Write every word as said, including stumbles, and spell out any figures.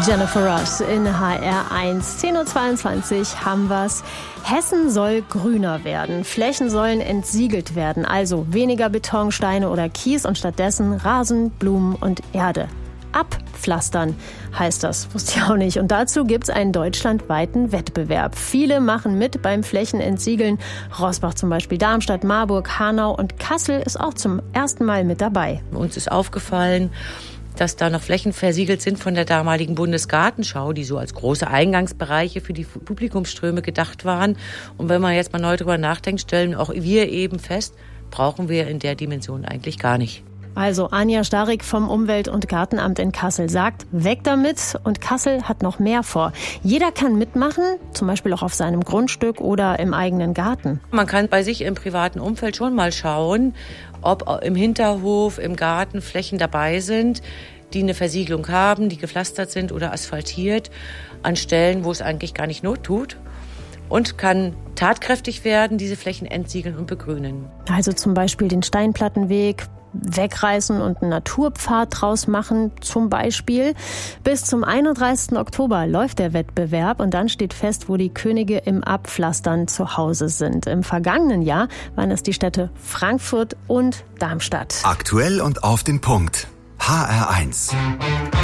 Jennifer Ross in H R eins. zehn Uhr zweiundzwanzig haben wir's. Hessen soll grüner werden. Flächen sollen entsiegelt werden. Also weniger Beton, Steine oder Kies und stattdessen Rasen, Blumen und Erde. Abpflastern heißt das, wusste ich auch nicht. Und dazu gibt's einen deutschlandweiten Wettbewerb. Viele machen mit beim Flächenentsiegeln. Roßbach zum Beispiel, Darmstadt, Marburg, Hanau und Kassel ist auch zum ersten Mal mit dabei. Uns ist aufgefallen, dass da noch Flächen versiegelt sind von der damaligen Bundesgartenschau, die so als große Eingangsbereiche für die Publikumsströme gedacht waren. Und wenn man jetzt mal neu drüber nachdenkt, stellen auch wir eben fest, brauchen wir in der Dimension eigentlich gar nicht. Also Anja Starik vom Umwelt- und Gartenamt in Kassel sagt, weg damit, und Kassel hat noch mehr vor. Jeder kann mitmachen, zum Beispiel auch auf seinem Grundstück oder im eigenen Garten. Man kann bei sich im privaten Umfeld schon mal schauen, ob im Hinterhof, im Garten Flächen dabei sind, die eine Versiegelung haben, die gepflastert sind oder asphaltiert, an Stellen, wo es eigentlich gar nicht Not tut. Und kann tatkräftig werden, diese Flächen entsiegeln und begrünen. Also zum Beispiel den Steinplattenweg wegreißen und einen Naturpfad draus machen, zum Beispiel. Bis zum einunddreißigsten Oktober läuft der Wettbewerb und dann steht fest, wo die Könige im Abpflastern zu Hause sind. Im vergangenen Jahr waren es die Städte Frankfurt und Darmstadt. Aktuell und auf den Punkt. H R eins.